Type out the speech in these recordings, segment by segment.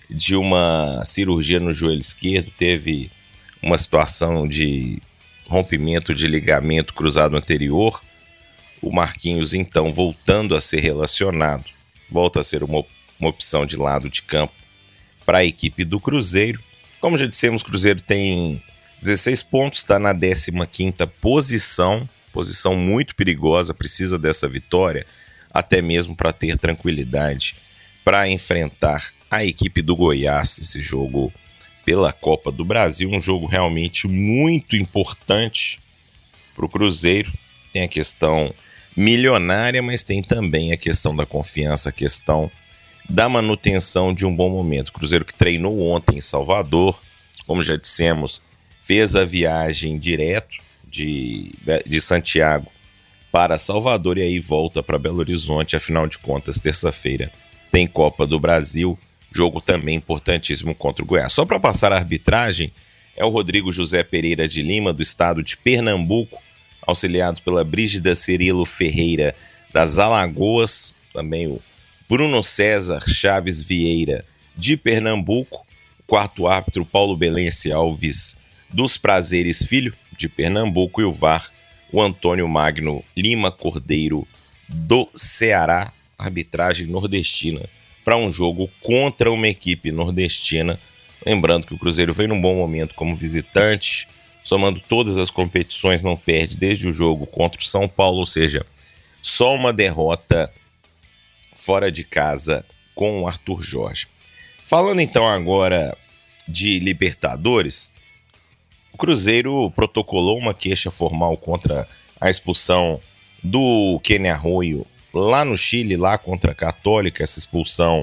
de uma cirurgia no joelho esquerdo, teve uma situação de rompimento de ligamento cruzado anterior. O Marquinhos, então, voltando a ser relacionado, volta a ser uma opção de lado de campo para a equipe do Cruzeiro. Como já dissemos, o Cruzeiro tem 16 pontos, está na 15ª posição, posição muito perigosa, precisa dessa vitória, até mesmo para ter tranquilidade para enfrentar a equipe do Goiás, esse jogo pela Copa do Brasil, um jogo realmente muito importante para o Cruzeiro. Tem a questão milionária, mas tem também a questão da confiança, a questão da manutenção de um bom momento. O Cruzeiro que treinou ontem em Salvador, como já dissemos, fez a viagem direto de Santiago para Salvador e aí volta para Belo Horizonte. Afinal de contas, terça-feira tem Copa do Brasil, jogo também importantíssimo contra o Goiás. Só para passar a arbitragem, é o Rodrigo José Pereira de Lima, do estado de Pernambuco, auxiliado pela Brígida Cirilo Ferreira das Alagoas, também o Bruno César Chaves Vieira de Pernambuco, quarto árbitro Paulo Belense Alves dos Prazeres Filho de Pernambuco e o VAR, o Antônio Magno Lima Cordeiro do Ceará, arbitragem nordestina para um jogo contra uma equipe nordestina. Lembrando que o Cruzeiro vem num bom momento como visitante, somando todas as competições, não perde desde o jogo contra o São Paulo, ou seja, só uma derrota fora de casa com o Arthur Jorge. Falando então agora de Libertadores, o Cruzeiro protocolou uma queixa formal contra a expulsão do Kenny Arroyo lá no Chile, lá contra a Católica. Essa expulsão,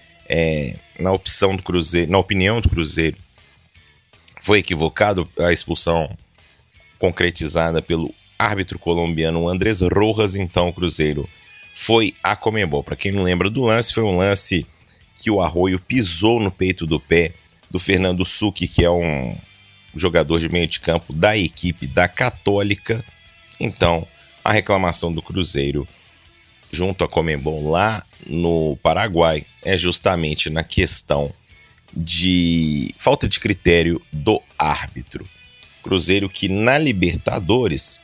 na opinião do Cruzeiro, foi equivocado. A expulsão concretizada pelo árbitro colombiano Andrés Rojas. Então o Cruzeiro foi a Conmebol. Para quem não lembra do lance, foi um lance que o Arroyo pisou no peito do pé do Fernando Succhi, que é um jogador de meio de campo da equipe da Católica. Então a reclamação do Cruzeiro junto à Conmebol lá no Paraguai é justamente na questão de falta de critério do árbitro. Cruzeiro que na Libertadores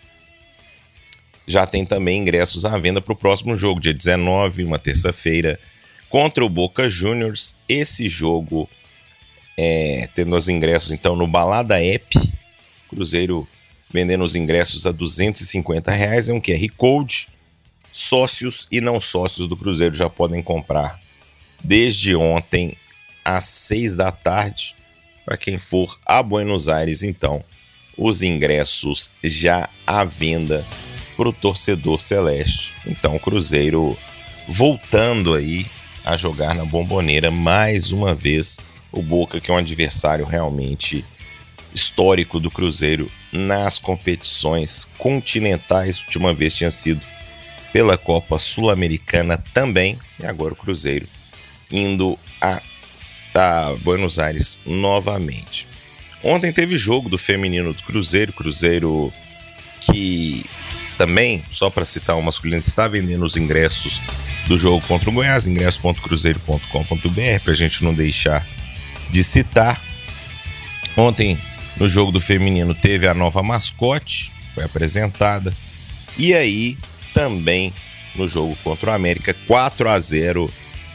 já tem também ingressos à venda para o próximo jogo, dia 19, uma terça-feira, contra o Boca Juniors. Esse jogo, tendo os ingressos então no Balada App, Cruzeiro vendendo os ingressos a R$250, é um QR Code. Sócios e não sócios do Cruzeiro já podem comprar desde ontem às 6 da tarde. Para quem for a Buenos Aires, então, os ingressos já à venda para o torcedor celeste. Então o Cruzeiro voltando aí a jogar na Bomboneira mais uma vez. O Boca, que é um adversário realmente histórico do Cruzeiro nas competições continentais. A última vez tinha sido pela Copa Sul-Americana também. E agora o Cruzeiro indo a Buenos Aires novamente. Ontem teve jogo do feminino do Cruzeiro. Cruzeiro que também, só para citar o masculino, está vendendo os ingressos do jogo contra o Goiás, ingresso.cruzeiro.com.br, para a gente não deixar de citar. Ontem, no jogo do feminino, teve a nova mascote, foi apresentada. E aí, também, no jogo contra o América, 4-0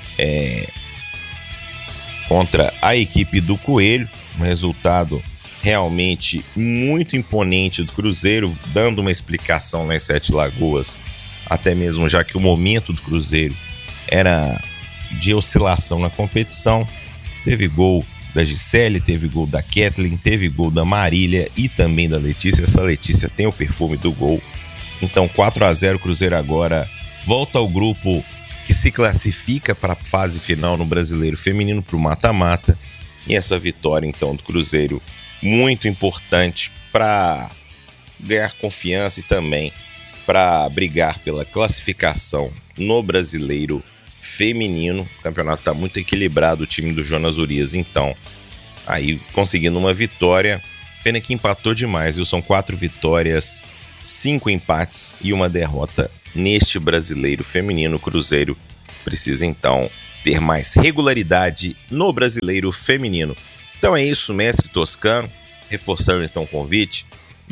contra a equipe do Coelho. Um resultado realmente muito imponente do Cruzeiro, dando uma explicação nas Sete Lagoas, até mesmo já que o momento do Cruzeiro era de oscilação na competição. Teve gol da Gisele, teve gol da Kathleen, teve gol da Marília e também da Letícia. Essa Letícia tem o perfume do gol. Então 4-0, o Cruzeiro agora volta ao grupo que se classifica para a fase final no Brasileiro Feminino, para o mata-mata. E essa vitória então do Cruzeiro, muito importante para ganhar confiança e também para brigar pela classificação no Brasileiro Feminino. O campeonato está muito equilibrado, o time do Jonas Urias, então, aí conseguindo uma vitória. Pena que empatou demais, viu? São 4 vitórias, 5 empates e uma derrota neste Brasileiro Feminino. O Cruzeiro precisa então ter mais regularidade no Brasileiro Feminino. Então é isso, mestre Toscano, reforçando então o convite,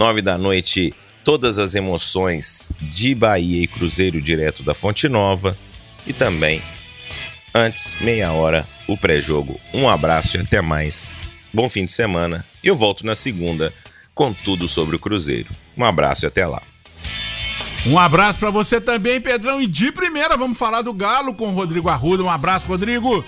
21h, todas as emoções de Bahia e Cruzeiro direto da Fonte Nova, e também, antes, meia hora, o pré-jogo. Um abraço e até mais, bom fim de semana, e eu volto na segunda com tudo sobre o Cruzeiro. Um abraço e até lá. Um abraço pra você também, Pedrão. E de primeira, vamos falar do Galo com o Rodrigo Arruda. Um abraço, Rodrigo.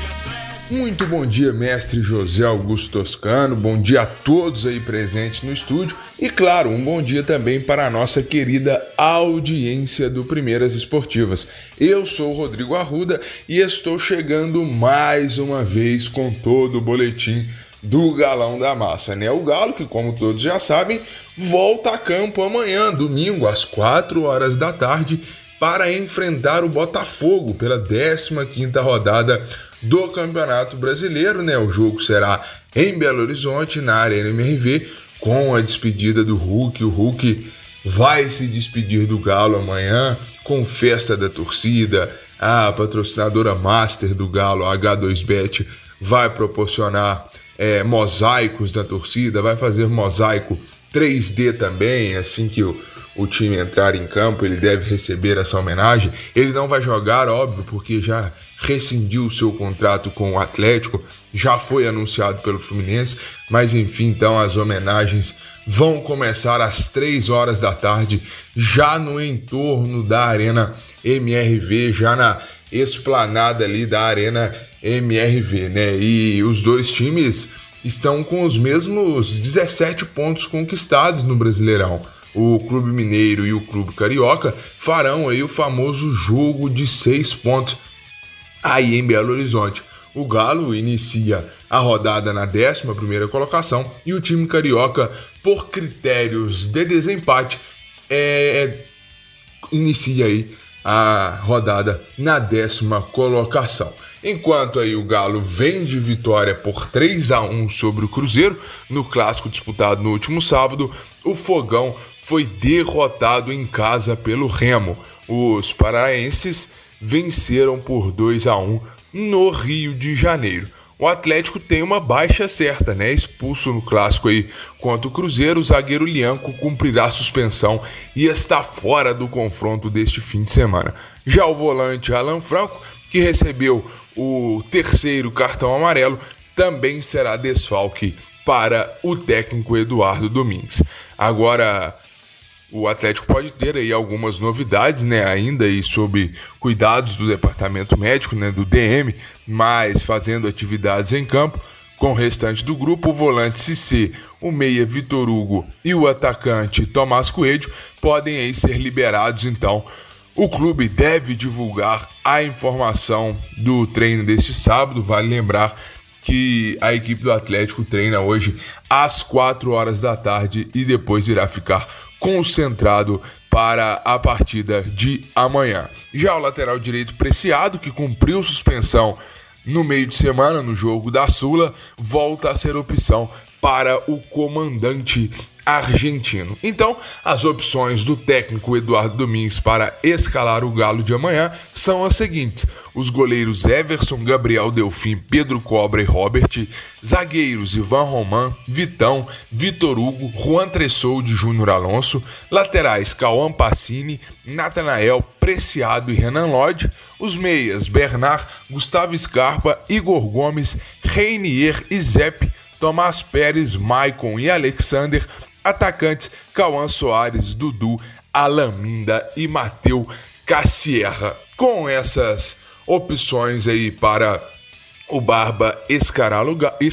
Muito bom dia, mestre José Augusto Toscano. Bom dia a todos aí presentes no estúdio. E claro, um bom dia também para a nossa querida audiência do Primeiras Esportivas. Eu sou o Rodrigo Arruda e estou chegando mais uma vez com todo o boletim do Galão da Massa, né? O Galo, que como todos já sabem, volta a campo amanhã, domingo, às 4 da tarde, para enfrentar o Botafogo pela 15ª rodada do Campeonato Brasileiro, né? O jogo será em Belo Horizonte, na Arena MRV, com a despedida do Hulk. O Hulk vai se despedir do Galo amanhã, com festa da torcida. A patrocinadora master do Galo, a H2Bet, vai proporcionar mosaicos da torcida, vai fazer mosaico 3D também. Assim que o time entrar em campo, ele deve receber essa homenagem. Ele não vai jogar, óbvio, porque já rescindiu o seu contrato com o Atlético, já foi anunciado pelo Fluminense, mas enfim, então as homenagens vão começar às 3 da tarde, já no entorno da Arena MRV, já na esplanada ali da Arena MRV, né? E os dois times estão com os mesmos 17 pontos conquistados no Brasileirão. O Clube Mineiro e o Clube Carioca farão aí o famoso jogo de 6 pontos aí em Belo Horizonte. O Galo inicia a rodada na 11ª colocação e o time carioca, por critérios de desempate, inicia aí a rodada na 10ª colocação. Enquanto aí o Galo vem de vitória por 3-1 sobre o Cruzeiro, no clássico disputado no último sábado, o Fogão foi derrotado em casa pelo Remo. Os paraenses venceram por 2-1 no Rio de Janeiro. O Atlético tem uma baixa certa, né? Expulso no clássico aí contra o Cruzeiro, o zagueiro Lianco cumprirá suspensão e está fora do confronto deste fim de semana. Já o volante Alan Franco, que recebeu o 3º cartão amarelo, também será desfalque para o técnico Eduardo Domingues. Agora, o Atlético pode ter aí algumas novidades, né, ainda aí sob cuidados do departamento médico, né, do DM, mas fazendo atividades em campo. Com o restante do grupo, o volante Cissé, o meia Vitor Hugo e o atacante Tomás Coelho podem aí ser liberados. Então, o clube deve divulgar a informação do treino deste sábado. Vale lembrar que a equipe do Atlético treina hoje às 4 da tarde e depois irá ficar concentrado para a partida de amanhã. Já o lateral direito Preciado, que cumpriu suspensão no meio de semana no jogo da Sula, volta a ser opção para o comandante argentino. Então, as opções do técnico Eduardo Domingues para escalar o Galo de amanhã são as seguintes: os goleiros Everson, Gabriel Delfim, Pedro Cobra e Robert, zagueiros Ivan Roman, Vitão, Vitor Hugo, Juan Tressoldi, Júnior Alonso, laterais Cauã Pacini, Natanael, Preciado e Renan Lodge, os meias Bernard, Gustavo Scarpa, Igor Gomes, Reinier e Zepp, Tomás Pérez, Maicon e Alexander, atacantes Cauã Soares, Dudu, Alaminda e Mateu Cassierra. Com essas opções aí para o Barba escalar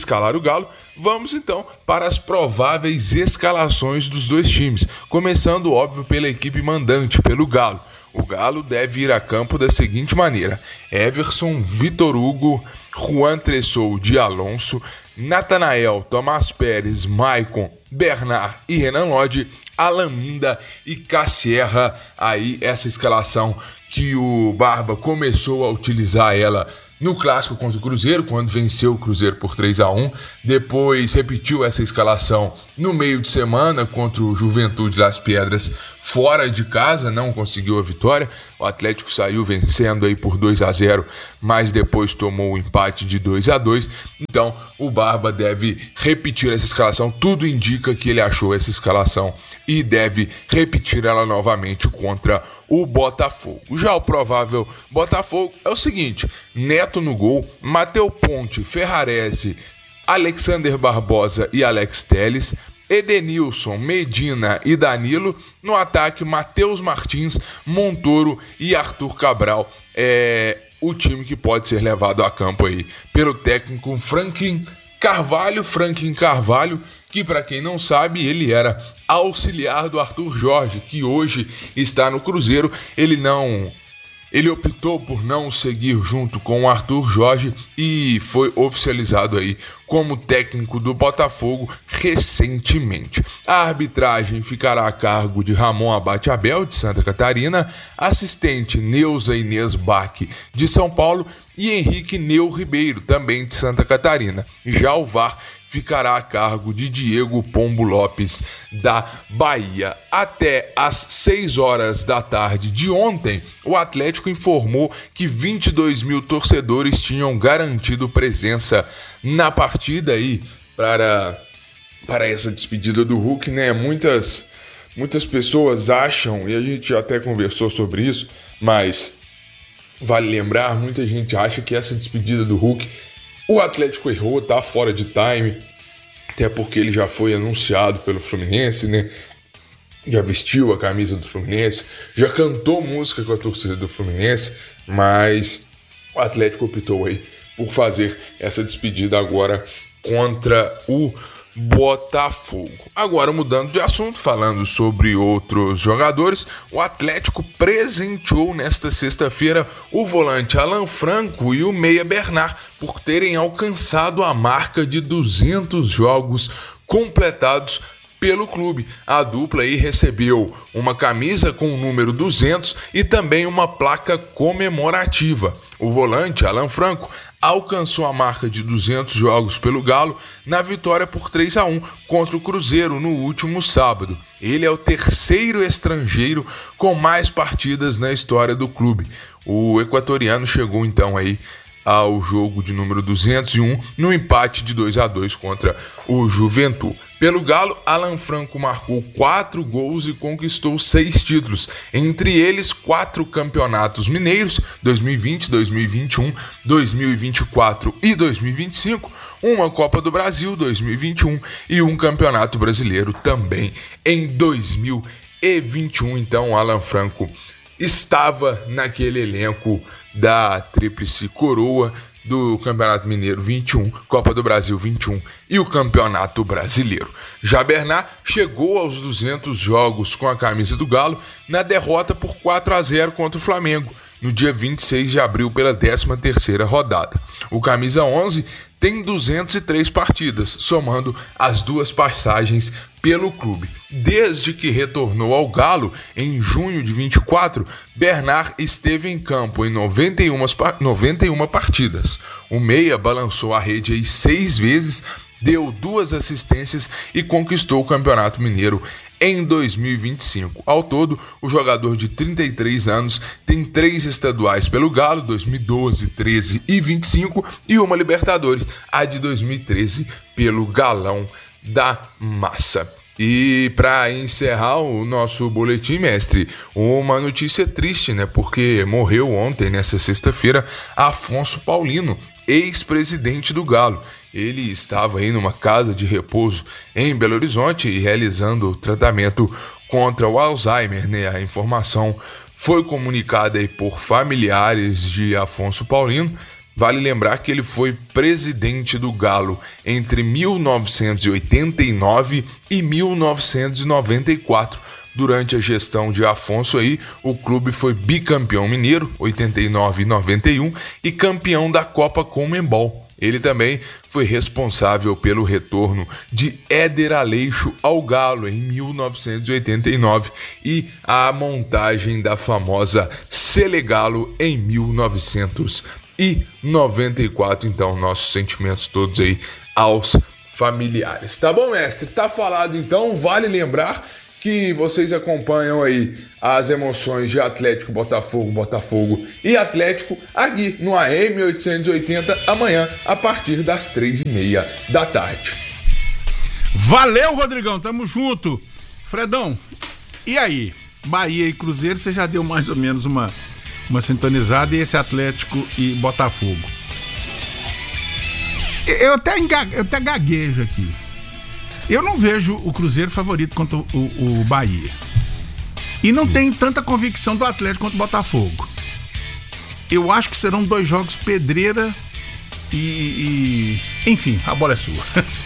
o Galo, vamos então para as prováveis escalações dos dois times, começando, óbvio, pela equipe mandante, pelo Galo. O Galo deve ir a campo da seguinte maneira: Everson, Vitor Hugo, Juan Tressoldi, Alonso, Natanael, Tomás Pérez, Maicon, Bernard e Renan Lodge, Alaminda e Cassierra. Aí essa escalação que o Barba começou a utilizar ela no clássico contra o Cruzeiro, quando venceu o Cruzeiro por 3-1. Depois repetiu essa escalação no meio de semana contra o Juventude Las Piedras fora de casa, não conseguiu a vitória. O Atlético saiu vencendo aí por 2-0, mas depois tomou o empate de 2-2. Então o Barba deve repetir essa escalação. Tudo indica que ele achou essa escalação e deve repetir ela novamente contra o Botafogo. Já o provável Botafogo é o seguinte: Neto no gol, Matheus Ponte, Ferrarese, Alexander Barbosa e Alex Telles, Edenilson, Medina e Danilo. No ataque, Matheus Martins, Montoro e Arthur Cabral. É o time que pode ser levado a campo aí pelo técnico Franklin Carvalho, que, para quem não sabe, ele era auxiliar do Arthur Jorge, que hoje está no Cruzeiro. Ele optou por não seguir junto com o Arthur Jorge e foi oficializado aí como técnico do Botafogo recentemente. A arbitragem ficará a cargo de Ramon Abate Abel, de Santa Catarina, assistente Neuza Inês Bach, de São Paulo, e Henrique Neu Ribeiro, também de Santa Catarina. Já o VAR ficará a cargo de Diego Pombo Lopes, da Bahia. Até às 6 horas da tarde de ontem, o Atlético informou que 22 mil torcedores tinham garantido presença na partida aí para essa despedida do Hulk, né? Muitas pessoas acham, e a gente já até conversou sobre isso, mas vale lembrar, muita gente acha que essa despedida do Hulk, o Atlético errou, tá fora de time, até porque ele já foi anunciado pelo Fluminense, né? Já vestiu a camisa do Fluminense, já cantou música com a torcida do Fluminense, mas o Atlético optou aí por fazer essa despedida agora contra o Botafogo. Agora, mudando de assunto, falando sobre outros jogadores, o Atlético presenteou nesta sexta-feira o volante Alan Franco e o meia Bernard por terem alcançado a marca de 200 jogos completados pelo clube. A dupla aí recebeu uma camisa com o número 200 e também uma placa comemorativa. O volante Alan Franco alcançou a marca de 200 jogos pelo Galo na vitória por 3-1 contra o Cruzeiro no último sábado. Ele é o terceiro estrangeiro com mais partidas na história do clube. O equatoriano chegou então aí ao jogo de número 201 no empate de 2-2 contra o Juventude. Pelo Galo, Alan Franco marcou 4 gols e conquistou 6 títulos, entre eles 4 campeonatos mineiros, 2020, 2021, 2024 e 2025, uma Copa do Brasil, 2021, e um Campeonato Brasileiro também em 2021. Então, Alan Franco estava naquele elenco da Tríplice Coroa do Campeonato Mineiro 21, Copa do Brasil 21 e o Campeonato Brasileiro. Já Bernard chegou aos 200 jogos com a camisa do Galo na derrota por 4-0 contra o Flamengo, no dia 26 de abril pela 13ª rodada. O camisa 11 tem 203 partidas, somando as 2 passagens pelo clube. Desde que retornou ao Galo, em junho de 24, Bernard esteve em campo em 91 partidas. O meia balançou a rede aí 6 vezes, deu 2 assistências e conquistou o Campeonato Mineiro em 2025. Ao todo, o jogador de 33 anos tem 3 estaduais pelo Galo, 2012, 13 e 25, e uma Libertadores, a de 2013, pelo Galão da Massa. E para encerrar o nosso boletim, mestre, uma notícia triste, né? Porque morreu ontem, nessa sexta-feira, Afonso Paulino, ex-presidente do Galo. Ele estava aí numa casa de repouso em Belo Horizonte e realizando tratamento contra o Alzheimer, né? A informação foi comunicada aí por familiares de Afonso Paulino. Vale lembrar que ele foi presidente do Galo entre 1989 e 1994. Durante a gestão de Afonso aí, o clube foi bicampeão mineiro, 89 e 91, e campeão da Copa Conmebol. Ele também foi responsável pelo retorno de Éder Aleixo ao Galo em 1989 e a montagem da famosa Selegalo em 1994. Então, nossos sentimentos todos aí aos familiares. Tá bom, mestre? Tá falado então. Vale lembrar que vocês acompanham aí as emoções de Atlético Botafogo e Atlético aqui no AM 880 amanhã a partir das 3h30 da tarde. Valeu, Rodrigão, tamo junto. Fredão, e aí? Bahia e Cruzeiro, você já deu mais ou menos uma sintonizada, e esse Atlético e Botafogo? Eu até gaguejo aqui. Eu não vejo o Cruzeiro favorito contra o Bahia. E não tenho tanta convicção do Atlético contra o Botafogo. Eu acho que serão 2 jogos pedreira e enfim, a bola é sua.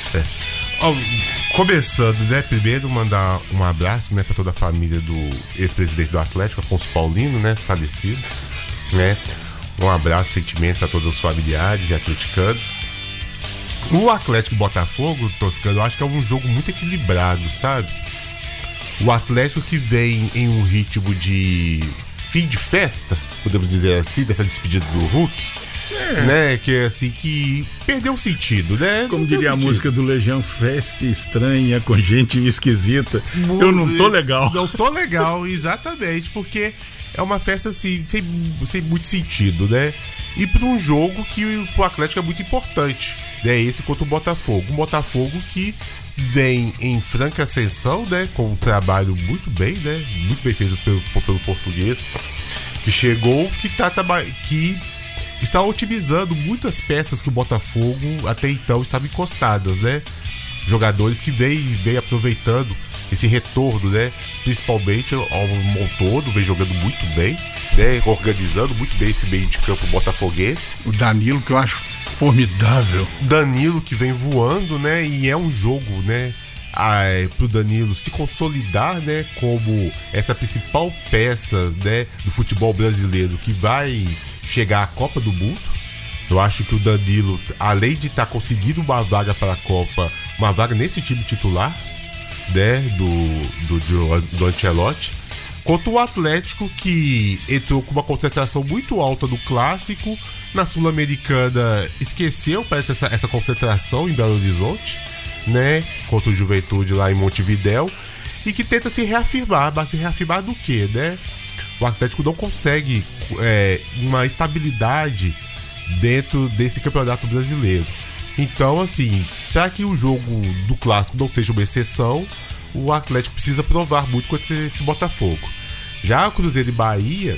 Começando, né? Primeiro mandar um abraço, né, para toda a família do ex-presidente do Atlético, Afonso Paulino, né, falecido, né? Um abraço, sentimentos a todos os familiares e atleticanos. O Atlético Botafogo, Toscano, eu acho que é um jogo muito equilibrado, sabe? O Atlético que vem em um ritmo de fim de festa, podemos dizer assim, dessa despedida do Hulk, né? Que é assim, que perdeu o sentido, né? Como diria a música do Legião, festa estranha com gente esquisita. Eu não tô legal. Não tô legal, exatamente, porque é uma festa assim, sem muito sentido, né? E para um jogo que pro Atlético é muito importante, né? Esse contra o Botafogo. Um Botafogo que vem em franca ascensão, né? Com um trabalho muito bem, né? Muito bem feito pelo português, que chegou, que está otimizando muitas peças que o Botafogo até então estava encostadas, né? Jogadores que vem aproveitando esse retorno, né? Principalmente ao Montoro, vem jogando muito bem, né? Organizando muito bem esse meio de campo botafoguense. O Danilo, que eu acho formidável. Danilo que vem voando, né? E é um jogo, né? Pro Danilo se consolidar, né? Como essa principal peça, né? Do futebol brasileiro que vai chegar à Copa do Mundo. Eu acho que o Danilo, além de estar conseguindo uma vaga para a Copa, uma vaga nesse time titular, né, do Ancelotti, contra o Atlético, que entrou com uma concentração muito alta no Clássico, na Sul-Americana esqueceu, parece, essa concentração em Belo Horizonte, né, contra o Juventude lá em Montevidéu, e que tenta se reafirmar, mas se reafirmar do quê, né? O Atlético não consegue uma estabilidade dentro desse campeonato brasileiro. Então, assim, para que o jogo do Clássico não seja uma exceção, o Atlético precisa provar muito contra esse Botafogo. Já o Cruzeiro e Bahia,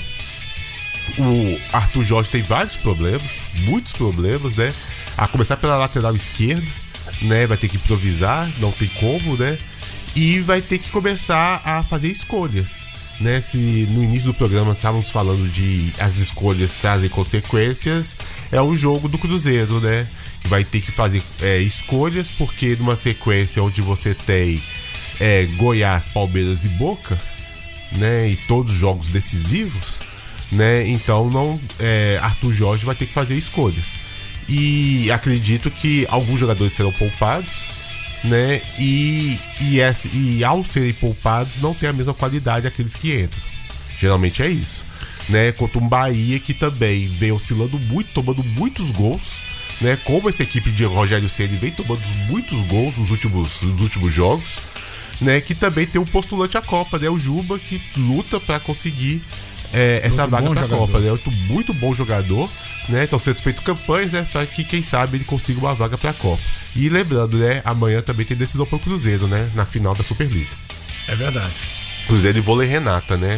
o Arthur Jorge tem vários problemas, muitos problemas, né? A começar pela lateral esquerda, né? Vai ter que improvisar, não tem como, né? E vai ter que começar a fazer escolhas, né? Se no início do programa estávamos falando de as escolhas trazem consequências, é o jogo do Cruzeiro, né? Vai ter que fazer escolhas, porque numa sequência onde você tem Goiás, Palmeiras e Boca, né? E todos os jogos decisivos, né? Então Arthur Jorge vai ter que fazer escolhas. E acredito que alguns jogadores serão poupados, né? E ao serem poupados, não tem a mesma qualidade aqueles que entram. Geralmente é isso, né? Contra um Bahia que também vem oscilando muito, tomando muitos gols, né? Como essa equipe de Rogério Ceni vem tomando muitos gols nos últimos jogos, né? Que também tem um postulante à Copa, né? O Juba, que luta para conseguir essa vaga da Copa, né? Muito bom jogador, né? Estão sendo feitas campanhas, né? Para que, quem sabe, ele consiga uma vaga para a Copa. E lembrando, né? Amanhã também tem decisão para o Cruzeiro, né? Na final da Superliga. É verdade. Cruzeiro e Vôlei Renata, né?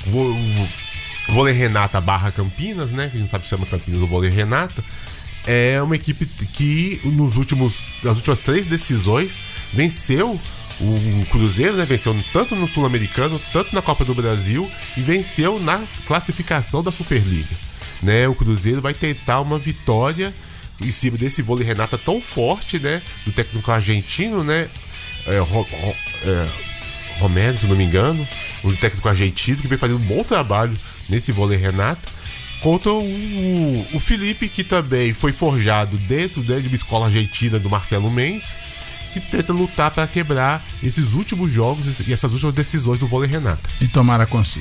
Vôlei Renata / Campinas, né? Que a gente sabe se chama Campinas ou Vôlei Renata. É uma equipe que nas últimas 3 decisões venceu o Cruzeiro, né? Venceu tanto no Sul-Americano, tanto na Copa do Brasil, e venceu na classificação da Superliga, né? O Cruzeiro vai tentar uma vitória em cima desse Vôlei Renata tão forte, né? Do técnico argentino, né? Romero, se não me engano, o técnico argentino que vem fazendo um bom trabalho nesse Vôlei Renata, contra o Felipe, que também foi forjado dentro, né, de uma escola argentina do Marcelo Mendes, que tenta lutar para quebrar esses últimos jogos e essas últimas decisões do Vôlei Renata. E tomara consiga.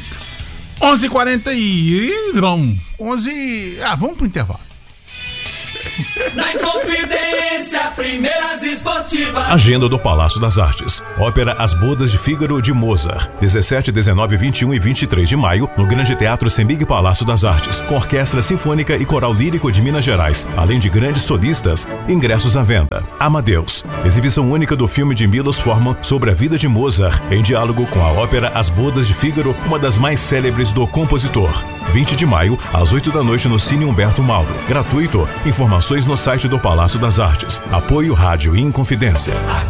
11h41. Vamos pro intervalo. Na Inconfidência, primeiras Esportiva. Agenda do Palácio das Artes. Ópera As Bodas de Fígaro de Mozart. 17, 19, 21 e 23 de maio, no Grande Teatro Cemig Palácio das Artes, com Orquestra Sinfônica e Coral Lírico de Minas Gerais, além de grandes solistas. Ingressos à venda. Amadeus. Exibição única do filme de Milos Forman sobre a vida de Mozart, em diálogo com a ópera As Bodas de Fígaro, uma das mais célebres do compositor. 20 de maio, às 8 da noite, no Cine Humberto Mauro. Gratuito. Informações no site do Palácio das Artes. Apoio Rádio Inconfidência.